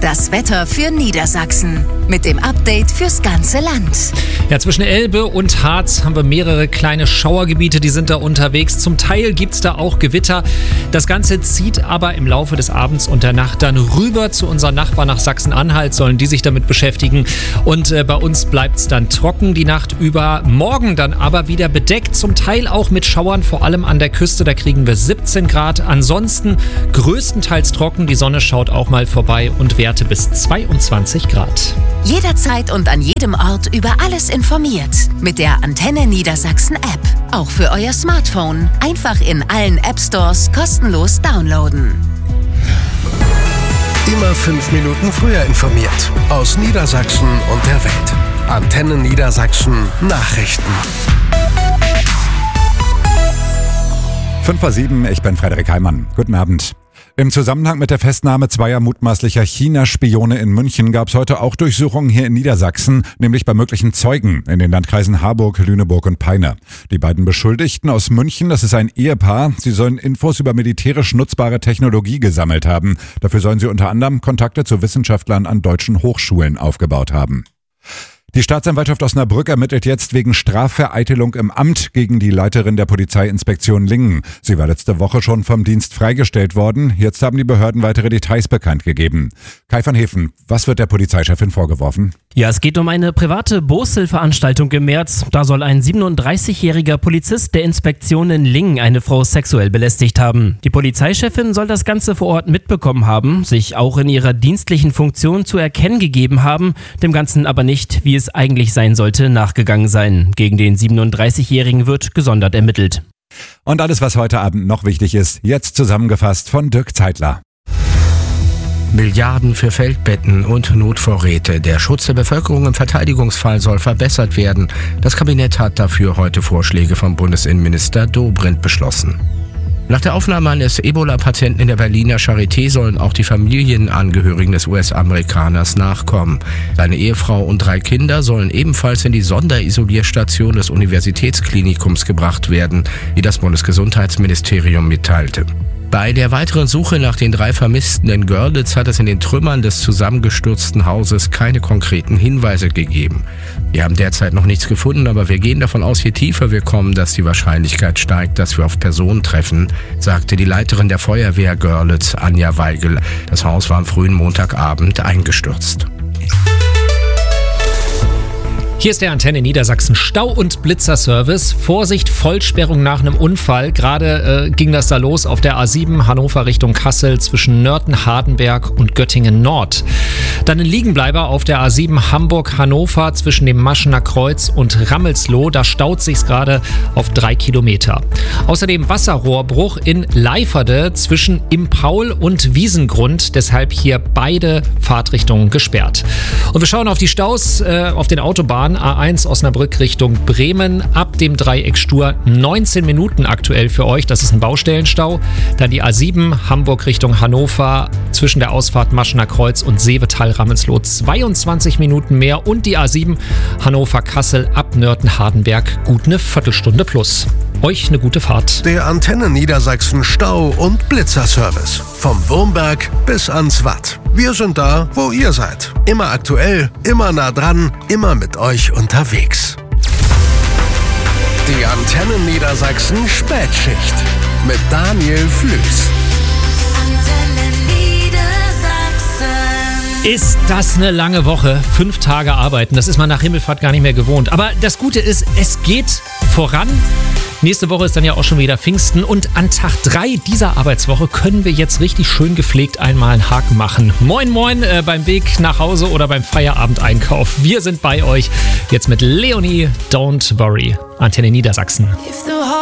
Das Wetter für Niedersachsen mit dem Update fürs ganze Land. Ja, zwischen Elbe und Harz haben wir mehrere kleine Schauergebiete, die sind da unterwegs. Zum Teil gibt es da auch Gewitter. Das Ganze zieht aber im Laufe des Abends und der Nacht dann rüber zu unseren Nachbarn nach Sachsen-Anhalt, sollen die sich damit beschäftigen. Und bei uns bleibt es dann trocken die Nacht über. Morgen dann aber wieder bedeckt, zum Teil auch mit Schauern, vor allem an der Küste. Da kriegen wir 17 Grad. Ansonsten größtenteils trocken. Die Sonne schaut auch mal vorbei und Werte bis 22 Grad. Jederzeit und an jedem Ort über alles informiert. Mit der Antenne Niedersachsen App. Auch für euer Smartphone. Einfach in allen App-Stores kostenlos downloaden. Immer 5 Minuten früher informiert. Aus Niedersachsen und der Welt. Antenne Niedersachsen Nachrichten. 5:07, ich bin Frederik Heimann. Guten Abend. Im Zusammenhang mit der Festnahme zweier mutmaßlicher China-Spione in München gab es heute auch Durchsuchungen hier in Niedersachsen, nämlich bei möglichen Zeugen in den Landkreisen Harburg, Lüneburg und Peine. Die beiden Beschuldigten aus München, das ist ein Ehepaar, sie sollen Infos über militärisch nutzbare Technologie gesammelt haben. Dafür sollen sie unter anderem Kontakte zu Wissenschaftlern an deutschen Hochschulen aufgebaut haben. Die Staatsanwaltschaft Osnabrück ermittelt jetzt wegen Strafvereitelung im Amt gegen die Leiterin der Polizeiinspektion Lingen. Sie war letzte Woche schon vom Dienst freigestellt worden. Jetzt haben die Behörden weitere Details bekannt gegeben. Kai van Hefen, was wird der Polizeichefin vorgeworfen? Ja, es geht um eine private Boeshilfveranstaltung im März. Da soll ein 37-jähriger Polizist der Inspektion in Lingen eine Frau sexuell belästigt haben. Die Polizeichefin soll das Ganze vor Ort mitbekommen haben, sich auch in ihrer dienstlichen Funktion zu erkennen gegeben haben, dem Ganzen aber nicht, wie es eigentlich sein sollte, nachgegangen sein. Gegen den 37-Jährigen wird gesondert ermittelt. Und alles, was heute Abend noch wichtig ist, jetzt zusammengefasst von Dirk Zeitler. Milliarden für Feldbetten und Notvorräte. Der Schutz der Bevölkerung im Verteidigungsfall soll verbessert werden. Das Kabinett hat dafür heute Vorschläge vom Bundesinnenminister Dobrindt beschlossen. Nach der Aufnahme eines Ebola-Patienten in der Berliner Charité sollen auch die Familienangehörigen des US-Amerikaners nachkommen. Seine Ehefrau und 3 Kinder sollen ebenfalls in die Sonderisolierstation des Universitätsklinikums gebracht werden, wie das Bundesgesundheitsministerium mitteilte. Bei der weiteren Suche nach den 3 Vermissten in Görlitz hat es in den Trümmern des zusammengestürzten Hauses keine konkreten Hinweise gegeben. Wir haben derzeit noch nichts gefunden, aber wir gehen davon aus, je tiefer wir kommen, dass die Wahrscheinlichkeit steigt, dass wir auf Personen treffen, sagte die Leiterin der Feuerwehr Görlitz, Anja Weigel. Das Haus war am frühen Montagabend eingestürzt. Hier ist der Antenne Niedersachsen Stau- und Blitzerservice. Vorsicht, Vollsperrung nach einem Unfall. Gerade ging das da los auf der A7 Hannover Richtung Kassel zwischen Nörten, Hardenberg und Göttingen Nord. Dann ein Liegenbleiber auf der A7 Hamburg-Hannover zwischen dem Maschener Kreuz und Rammelsloh. Da staut sich's gerade auf 3 Kilometer. Außerdem Wasserrohrbruch in Leiferde zwischen Impaul und Wiesengrund. Deshalb hier beide Fahrtrichtungen gesperrt. Und wir schauen auf die Staus auf den Autobahnen. A1 Osnabrück Richtung Bremen, ab dem Dreieck Stur 19 Minuten aktuell für euch, das ist ein Baustellenstau. Dann die A7 Hamburg Richtung Hannover zwischen der Ausfahrt Maschener Kreuz und Seevetal-Rammelsloh 22 Minuten mehr und die A7 Hannover-Kassel ab Nörten-Hardenberg gut eine Viertelstunde plus. Euch eine gute Fahrt. Der Antenne Niedersachsen Stau- und Blitzerservice. Vom Wurmberg bis ans Watt. Wir sind da, wo ihr seid. Immer aktuell, immer nah dran, immer mit euch unterwegs. Die Antenne Niedersachsen Spätschicht mit Daniel Flüß. Ist das eine lange Woche? 5 Tage arbeiten, das ist man nach Himmelfahrt gar nicht mehr gewohnt. Aber das Gute ist, es geht voran. Nächste Woche ist dann ja auch schon wieder Pfingsten und an Tag 3 dieser Arbeitswoche können wir jetzt richtig schön gepflegt einmal einen Haken machen. Moin moin beim Weg nach Hause oder beim Feierabendeinkauf. Wir sind bei euch jetzt mit Leonie, Don't Worry, Antenne Niedersachsen.